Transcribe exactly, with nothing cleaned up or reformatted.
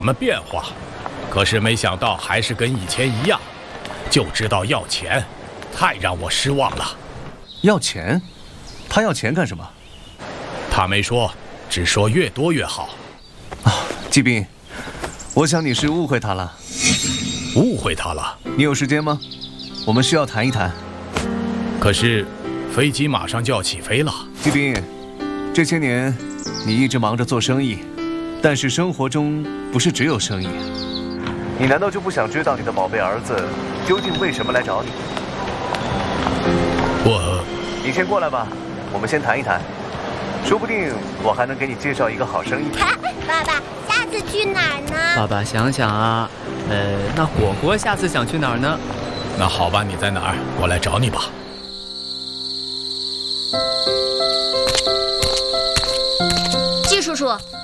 么变化，可是没想到还是跟以前一样，就知道要钱，太让我失望了。 要钱？他要钱干什么？ 他没说，只说越多越好。 啊，季斌，我想你是误会他了。 误会他了？ 你有时间吗？我们需要谈一谈。 可是，飞机马上就要起飞了。 季斌，这些年你一直忙着做生意，但是生活中不是只有生意。你难道就不想知道你的宝贝儿子究竟为什么来找你？ 我， 你先过来吧，我们先谈一谈，说不定我还能给你介绍一个好生意。 爸爸，下次去哪儿呢？ 爸爸想想啊，呃，那果果下次想去哪儿呢？ 那好吧，你在哪儿？我来找你吧。 季叔叔，